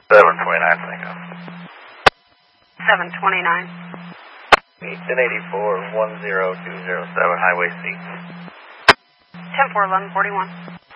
729, thank you. 729. 1084, 10207, Highway C. 10-4, 1141.